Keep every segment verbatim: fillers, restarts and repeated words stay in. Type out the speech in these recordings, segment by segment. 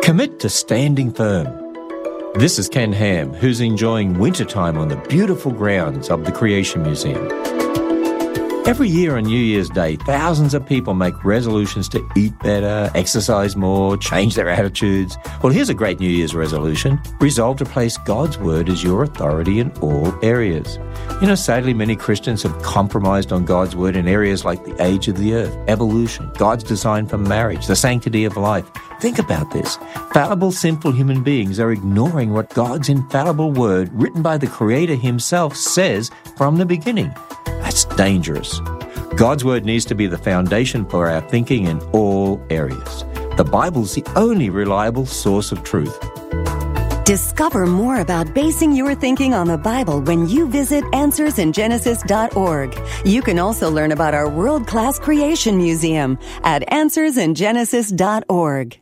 Commit to standing firm. This is Ken Ham, who's enjoying wintertime on the beautiful grounds of the Creation Museum. Every year on New Year's Day, thousands of people make resolutions to eat better, exercise more, change their attitudes. Well, here's a great New Year's resolution. Resolve to place God's Word as your authority in all areas. You know, sadly, many Christians have compromised on God's Word in areas like the age of the earth, evolution, God's design for marriage, the sanctity of life. Think about this. Fallible, sinful human beings are ignoring what God's infallible Word, written by the Creator Himself, says from the beginning. That's dangerous. God's Word needs to be the foundation for our thinking in all areas. The Bible's the only reliable source of truth. Discover more about basing your thinking on the Bible when you visit answers in genesis dot org. You can also learn about our world-class creation museum at answers in genesis dot org.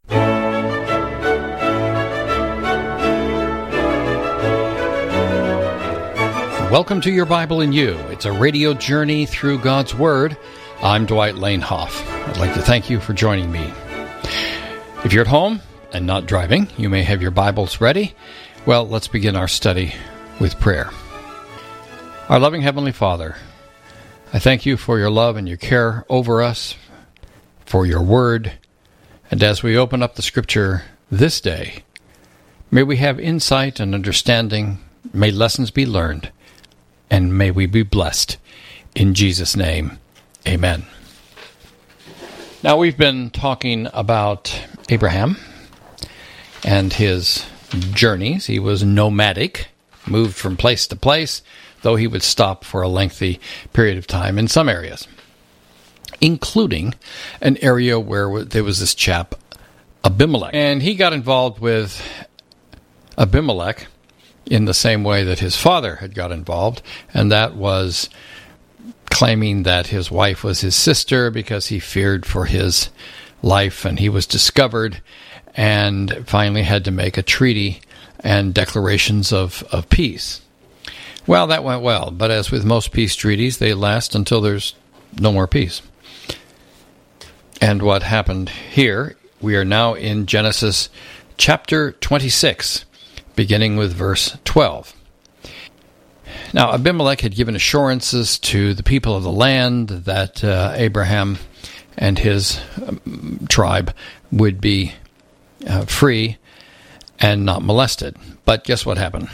Welcome to Your Bible in You. It's a radio journey through God's Word. I'm Dwight Lanehoff. I'd like to thank you for joining me. If you're at home and not driving, you may have your Bibles ready. Well, let's begin our study with prayer. Our loving Heavenly Father, I thank you for your love and your care over us, for your Word, and as we open up the Scripture this day, may we have insight and understanding, may lessons be learned, and may we be blessed. In Jesus' name, amen. Now, we've been talking about Abraham and his journeys. He was nomadic, moved from place to place, though he would stop for a lengthy period of time in some areas, including an area where there was this chap, Abimelech. And he got involved with Abimelech in the same way that his father had got involved, and that was claiming that his wife was his sister because he feared for his life, and he was discovered and finally had to make a treaty and declarations of, of peace. Well, that went well, but as with most peace treaties, they last until there's no more peace. And what happened here, we are now in Genesis chapter twenty-six, beginning with verse twelve. Now, Abimelech had given assurances to the people of the land that uh, Abraham and his um, tribe would be uh, free and not molested. But guess what happened?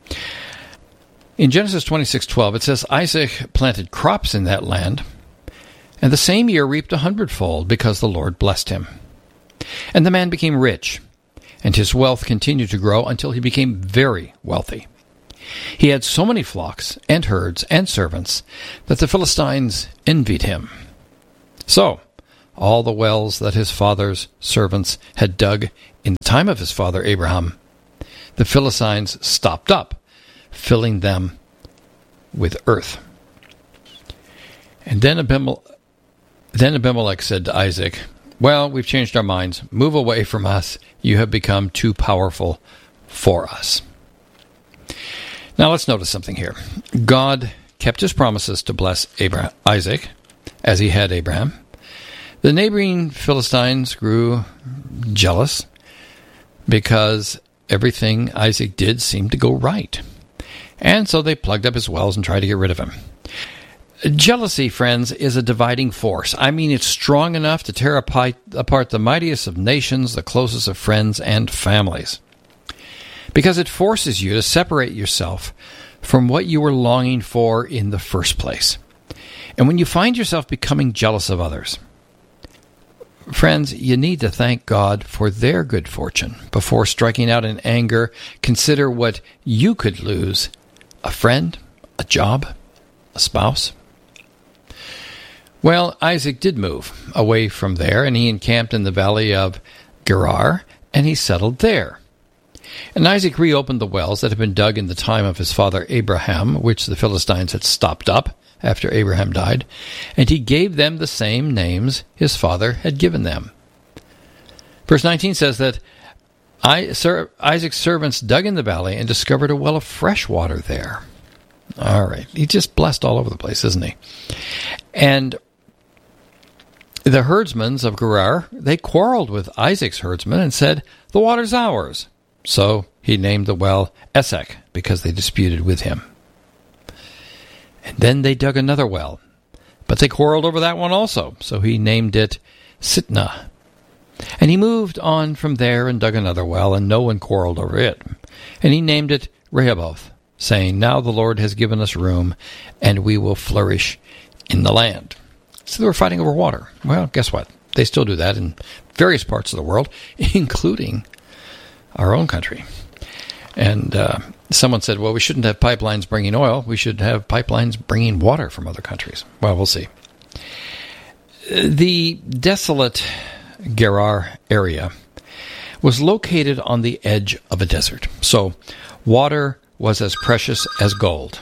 In Genesis twenty-six twelve, it says, Isaac planted crops in that land, and the same year reaped a hundredfold, because the Lord blessed him. And the man became rich, and his wealth continued to grow until he became very wealthy. He had so many flocks and herds and servants that the Philistines envied him. So, all the wells that his father's servants had dug in the time of his father Abraham, the Philistines stopped up, filling them with earth. And then Abimelech, then Abimelech said to Isaac, well, we've changed our minds. Move away from us. You have become too powerful for us. Now let's notice something here. God kept his promises to bless Abraham, Isaac, as he had Abraham. The neighboring Philistines grew jealous because everything Isaac did seemed to go right. And so they plugged up his wells and tried to get rid of him. Jealousy, friends, is a dividing force. I mean, it's strong enough to tear apart the mightiest of nations, the closest of friends and families, because it forces you to separate yourself from what you were longing for in the first place. And when you find yourself becoming jealous of others, friends, you need to thank God for their good fortune. Before striking out in anger, consider what you could lose: a friend, a job, a spouse. Well, Isaac did move away from there, and he encamped in the valley of Gerar, and he settled there. And Isaac reopened the wells that had been dug in the time of his father Abraham, which the Philistines had stopped up after Abraham died, and he gave them the same names his father had given them. Verse nineteen says that Isaac's servants dug in the valley and discovered a well of fresh water there. All right. He's just blessed all over the place, isn't he? And The herdsmen of Gerar, they quarreled with Isaac's herdsmen and said, "The water's ours." So he named the well Esek, because they disputed with him. And then they dug another well, but they quarreled over that one also. So he named it Sitnah. And he moved on from there and dug another well, and no one quarreled over it. And he named it Rehoboth, saying, "Now the Lord has given us room, and we will flourish in the land." So they were fighting over water. Well, guess what? They still do that in various parts of the world, including our own country. And uh, someone said, well, we shouldn't have pipelines bringing oil. We should have pipelines bringing water from other countries. Well, we'll see. The desolate Gerar area was located on the edge of a desert. So water was as precious as gold.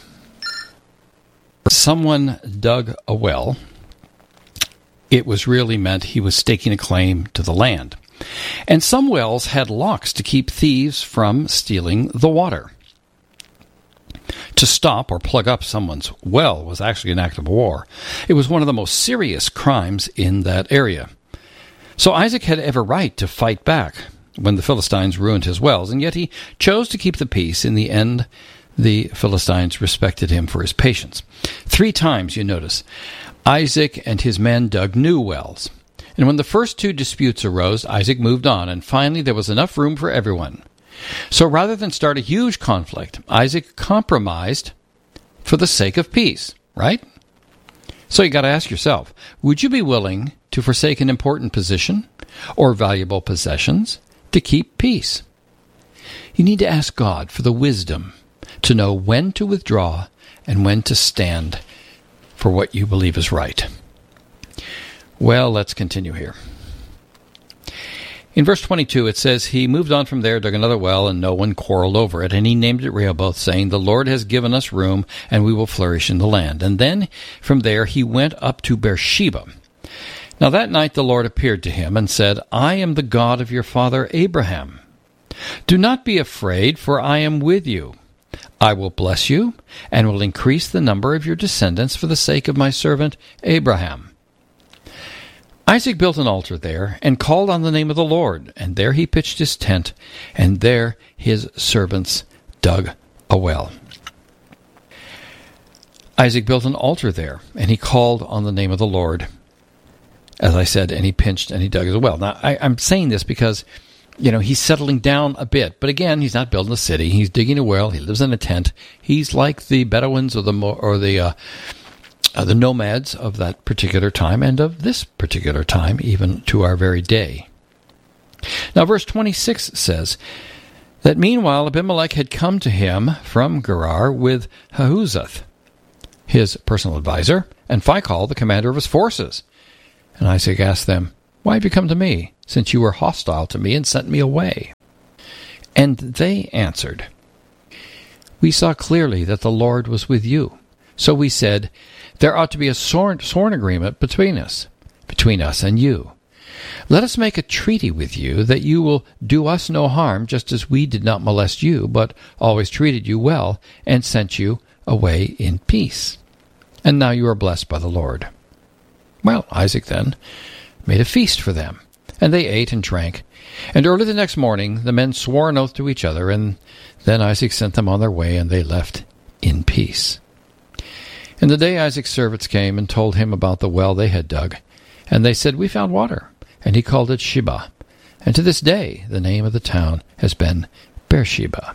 Someone dug a well. It was really meant he was staking a claim to the land. And some wells had locks to keep thieves from stealing the water. To stop or plug up someone's well was actually an act of war. It was one of the most serious crimes in that area. So Isaac had every right to fight back when the Philistines ruined his wells, and yet he chose to keep the peace. In the end, the Philistines respected him for his patience. Three times, you notice, Isaac and his men dug new wells. And when the first two disputes arose, Isaac moved on, and finally there was enough room for everyone. So rather than start a huge conflict, Isaac compromised for the sake of peace, right? So you got to ask yourself, would you be willing to forsake an important position or valuable possessions to keep peace? You need to ask God for the wisdom to know when to withdraw and when to stand for what you believe is right. Well, let's continue here. In verse twenty-two, it says, he moved on from there, dug another well, and no one quarreled over it. And he named it Rehoboth, saying, the Lord has given us room, and we will flourish in the land. And then from there he went up to Beersheba. Now that night the Lord appeared to him and said, I am the God of your father Abraham. Do not be afraid, for I am with you. I will bless you, and will increase the number of your descendants for the sake of my servant Abraham. Isaac built an altar there, and called on the name of the Lord, and there he pitched his tent, and there his servants dug a well. Isaac built an altar there, and he called on the name of the Lord, as I said, and he pinched and he dug a well. Now, I, I'm saying this because, you know, he's settling down a bit. But again, he's not building a city. He's digging a well. He lives in a tent. He's like the Bedouins or the or the uh, uh, the nomads of that particular time and of this particular time, even to our very day. Now, verse twenty-six says that meanwhile Abimelech had come to him from Gerar with Ahuzath, his personal advisor, and Phicol, the commander of his forces. And Isaac asked them, why have you come to me, since you were hostile to me and sent me away? And they answered, we saw clearly that the Lord was with you. So we said, there ought to be a sworn, sworn agreement between us, between us and you. Let us make a treaty with you that you will do us no harm, just as we did not molest you, but always treated you well and sent you away in peace. And now you are blessed by the Lord. Well, Isaac then made a feast for them, and they ate and drank. And early the next morning the men swore an oath to each other, and then Isaac sent them on their way, and they left in peace. And the day Isaac's servants came and told him about the well they had dug, and they said, we found water. And he called it Sheba. And to this day the name of the town has been Beersheba.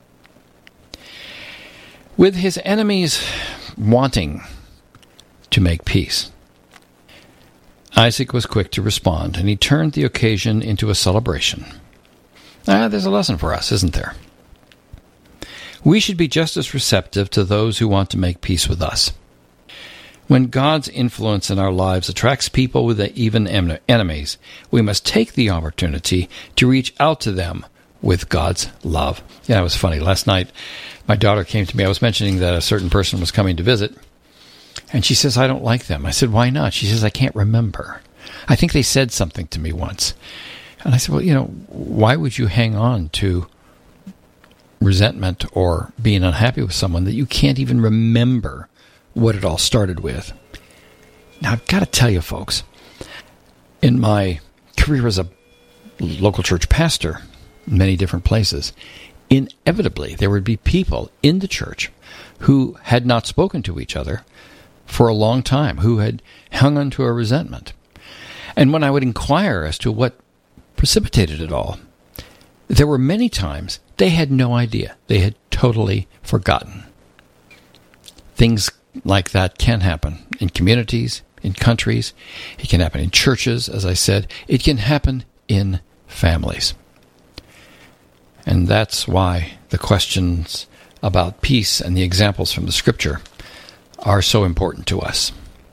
With his enemies wanting to make peace, Isaac was quick to respond, and he turned the occasion into a celebration. Ah, there's a lesson for us, isn't there? We should be just as receptive to those who want to make peace with us. When God's influence in our lives attracts people with even enemies, we must take the opportunity to reach out to them with God's love. Yeah, it was funny. Last night, my daughter came to me. I was mentioning that a certain person was coming to visit, and she says, I don't like them. I said, why not? She says, I can't remember. I think they said something to me once. And I said, well, you know, why would you hang on to resentment or being unhappy with someone that you can't even remember what it all started with? Now, I've got to tell you, folks, In my career as a local church pastor in many different places, inevitably there would be people in the church who had not spoken to each other for a long time, who had hung on to a resentment. And when I would inquire as to what precipitated it all, there were many times they had no idea. They had totally forgotten. Things like that can happen in communities, in countries. It can happen in churches, as I said. It can happen in families. And that's why the questions about peace and the examples from the Scripture are so important to us.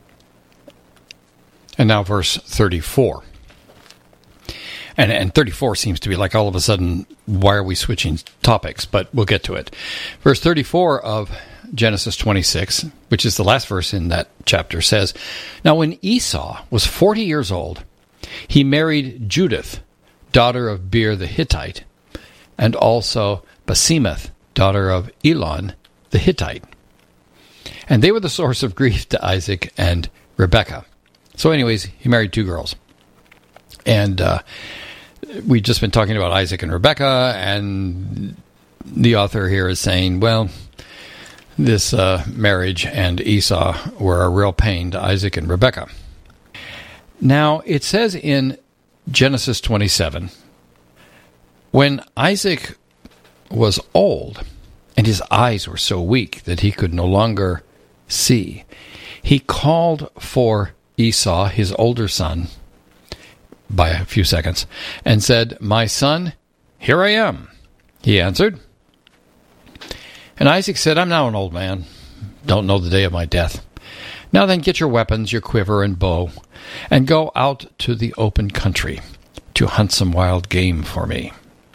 And now verse thirty-four. And, and thirty-four seems to be like all of a sudden, why are we switching topics? But we'll get to it. Verse thirty-four of Genesis twenty-six, which is the last verse in that chapter, says, "Now when Esau was forty years old, he married Judith, daughter of Beer the Hittite, and also Basemath, daughter of Elon the Hittite. And they were the source of grief to Isaac and Rebekah." So anyways, he married two girls. And uh, we've just been talking about Isaac and Rebekah, and the author here is saying, well, this uh, marriage and Esau were a real pain to Isaac and Rebekah. Now, it says in Genesis twenty-seven, when Isaac was old and his eyes were so weak that he could no longer see, he called for Esau, his older son, by a few seconds, and said, "My son, here I am." He answered. And Isaac said, "I'm now an old man, don't know the day of my death. Now then, get your weapons, your quiver and bow, and go out to the open country to hunt some wild game for me.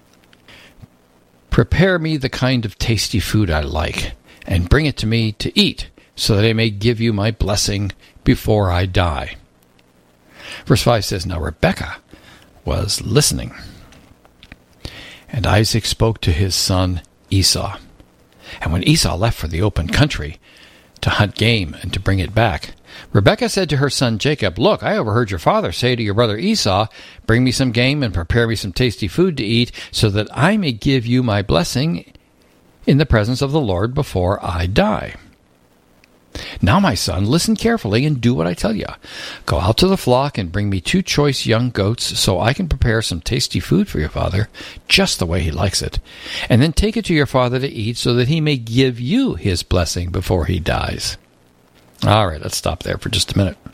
Prepare me the kind of tasty food I like, and bring it to me to eat, so that I may give you my blessing before I die." Verse five says, "Now Rebekah was listening. And Isaac spoke to his son Esau. And when Esau left for the open country to hunt game and to bring it back, Rebekah said to her son Jacob, 'Look, I overheard your father say to your brother Esau, bring me some game and prepare me some tasty food to eat, so that I may give you my blessing in the presence of the Lord before I die. Now, my son, listen carefully and do what I tell you. Go out to the flock and bring me two choice young goats so I can prepare some tasty food for your father, just the way he likes it. And then take it to your father to eat so that he may give you his blessing before he dies.'" All right, let's stop there for just a minute.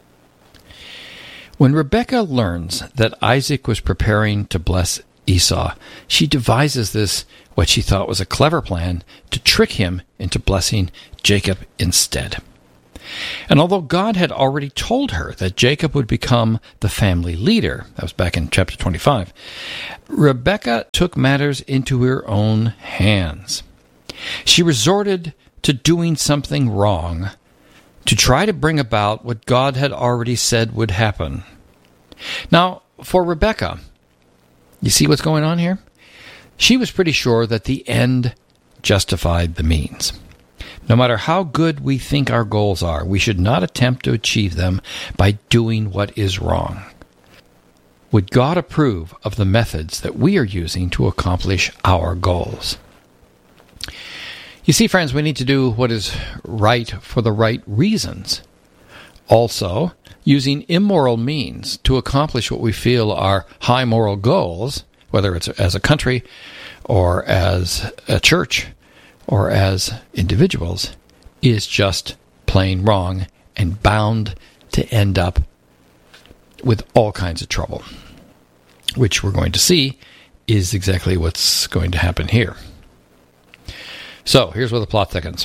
When Rebekah learns that Isaac was preparing to bless Esau, she devises this, what she thought was a clever plan, to trick him into blessing Jacob instead. And although God had already told her that Jacob would become the family leader, that was back in chapter twenty-five, Rebekah took matters into her own hands. She resorted to doing something wrong to try to bring about what God had already said would happen. Now, for Rebekah, you see what's going on here? She was pretty sure that the end justified the means. No matter how good we think our goals are, we should not attempt to achieve them by doing what is wrong. Would God approve of the methods that we are using to accomplish our goals? You see, friends, we need to do what is right for the right reasons. Also, using immoral means to accomplish what we feel are high moral goals, whether it's as a country or as a church or as individuals, is just plain wrong and bound to end up with all kinds of trouble, which we're going to see is exactly what's going to happen here. So, here's where the plot thickens.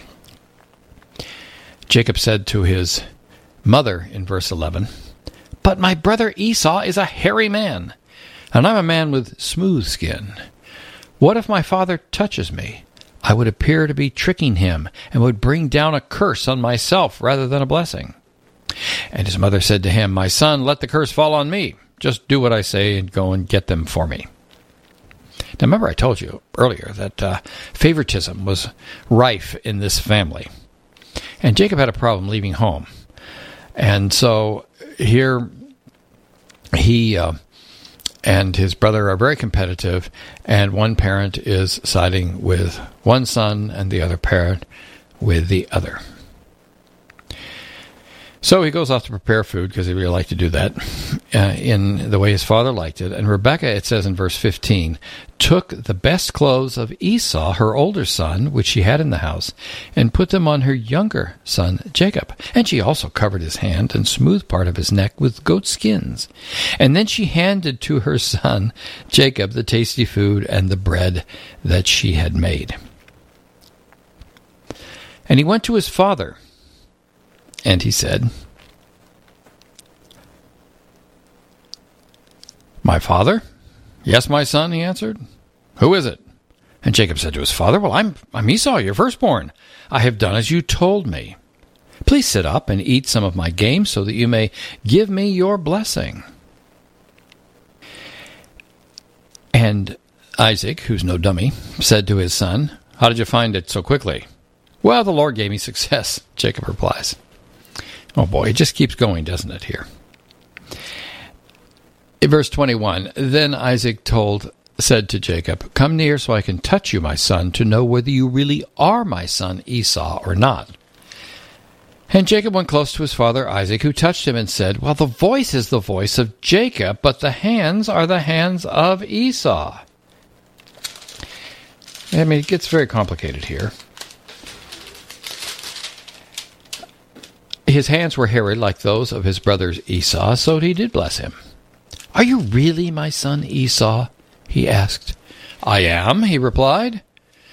Jacob said to his mother in verse eleven, "But my brother Esau is a hairy man, and I'm a man with smooth skin. What if my father touches me? I would appear to be tricking him and would bring down a curse on myself rather than a blessing." And his mother said to him, "My son, let the curse fall on me. Just do what I say and go and get them for me." Now, remember I told you earlier that uh, favoritism was rife in this family. And Jacob had a problem leaving home. And so here he uh, and his brother are very competitive, and one parent is siding with one son and the other parent with the other. So he goes off to prepare food because he really liked to do that uh, in the way his father liked it. And Rebekah, it says in verse fifteen, took the best clothes of Esau, her older son, which she had in the house, and put them on her younger son Jacob. And she also covered his hand and smoothed part of his neck with goat skins. And then she handed to her son Jacob the tasty food and the bread that she had made. And he went to his father, and he said, "My father?" "Yes, my son," he answered. "Who is it?" And Jacob said to his father, "Well, I'm, I'm Esau, your firstborn. I have done as you told me. Please sit up and eat some of my game so that you may give me your blessing." And Isaac, who's no dummy, said to his son, "How did you find it so quickly?" "Well, the Lord gave me success," Jacob replies. Oh boy, it just keeps going, doesn't it, here? In verse twenty-one, then Isaac told, said to Jacob, "Come near so I can touch you, my son, to know whether you really are my son Esau or not." And Jacob went close to his father Isaac, who touched him and said, "Well, the voice is the voice of Jacob, but the hands are the hands of Esau." I mean, it gets very complicated here. His hands were hairy like those of his brother Esau, so he did bless him. "Are you really my son Esau?" he asked. "I am," he replied.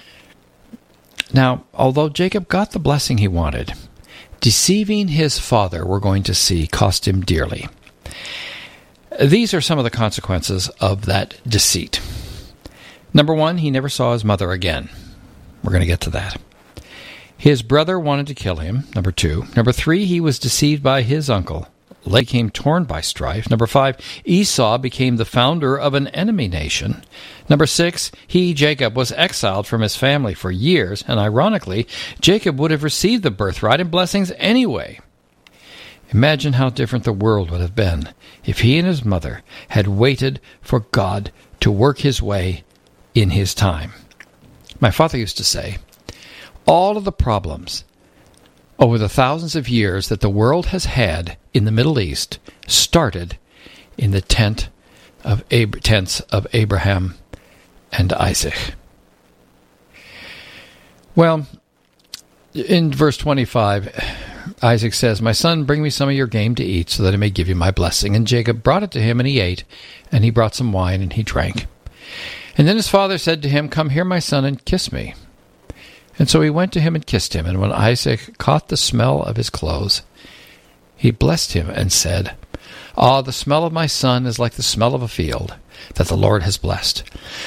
Now, although Jacob got the blessing he wanted, deceiving his father, we're going to see, cost him dearly. These are some of the consequences of that deceit. Number one, he never saw his mother again. We're going to get to that. His brother wanted to kill him, number two. Number three, he was deceived by his uncle. Leg became torn by strife. Number five, Esau became the founder of an enemy nation. Number six, he, Jacob, was exiled from his family for years, and ironically, Jacob would have received the birthright and blessings anyway. Imagine how different the world would have been if he and his mother had waited for God to work his way in his time. My father used to say, all of the problems over the thousands of years that the world has had in the Middle East started in the tent of Ab- tents of Abraham and Isaac. Well, in verse twenty-five, Isaac says, "My son, bring me some of your game to eat so that I may give you my blessing." And Jacob brought it to him, and he ate, and he brought some wine, and he drank. And then his father said to him, "Come here, my son, and kiss me." And so he went to him and kissed him. And when Isaac caught the smell of his clothes, he blessed him and said, "Ah, the smell of my son is like the smell of a field that the Lord has blessed.